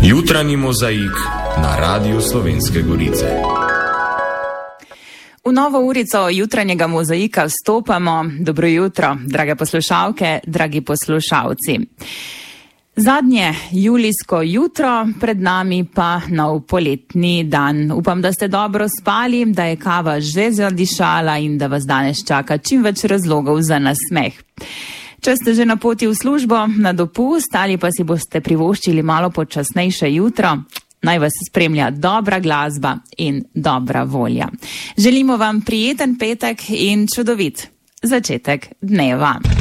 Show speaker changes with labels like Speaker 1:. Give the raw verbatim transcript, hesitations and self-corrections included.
Speaker 1: Jutranji mozaik na Radiu Slovenske Gorice.
Speaker 2: V novo urico jutranjega mozaika vstopamo. Dobro jutro, drage poslušalke, dragi poslušalci. Zadnje julijsko jutro, pred nami pa nov poletni dan. Upam, da ste dobro spali, da je kava že zadišala in da vas danes čaka čim več razlogov za nasmeh. Če ste že na poti v službo, na dopust ali pa si boste privoščili malo počasnejše jutro, naj vas spremlja dobra glasba in dobra volja. Želimo vam prijeten petek in čudovit začetek dneva.